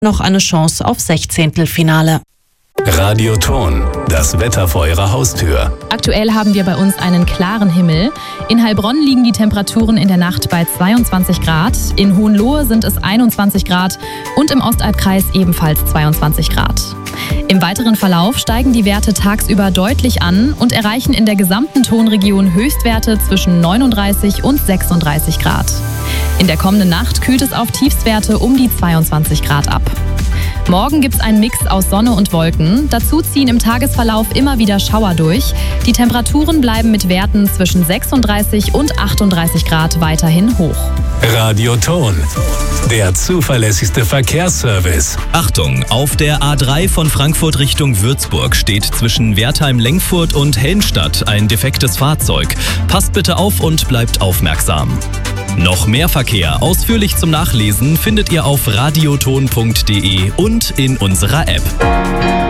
noch eine Chance auf Sechzehntelfinale. Radioton, das Wetter vor Ihrer Haustür. Aktuell haben wir bei uns einen klaren Himmel. In Heilbronn liegen die Temperaturen in der Nacht bei 22 Grad. In Hohenlohe sind es 21 Grad und im Ostalbkreis ebenfalls 22 Grad. Im weiteren Verlauf steigen die Werte tagsüber deutlich an und erreichen in der gesamten Tonregion Höchstwerte zwischen 39 und 36 Grad. In der kommenden Nacht kühlt es auf Tiefstwerte um die 22 Grad ab. Morgen gibt es einen Mix aus Sonne und Wolken. Dazu ziehen im Tagesverlauf immer wieder Schauer durch. Die Temperaturen bleiben mit Werten zwischen 36 und 38 Grad weiterhin hoch. Radioton, der zuverlässigste Verkehrsservice. Achtung, auf der A3 von Frankfurt Richtung Würzburg steht zwischen Wertheim-Lengfurt und Helmstadt ein defektes Fahrzeug. Passt bitte auf und bleibt aufmerksam. Noch mehr Verkehr ausführlich zum Nachlesen findet ihr auf radioton.de und in unserer App.